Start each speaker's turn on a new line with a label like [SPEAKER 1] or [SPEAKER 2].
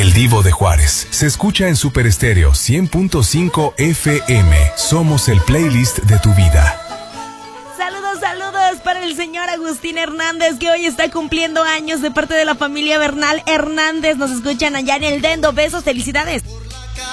[SPEAKER 1] El Divo de Juárez se escucha en Super Estéreo 100.5 FM. Somos el playlist de tu vida.
[SPEAKER 2] Saludos para el señor Agustín Hernández, que hoy está cumpliendo años, de parte de la familia Bernal Hernández. Nos escuchan allá en el Dendo. Besos, felicidades.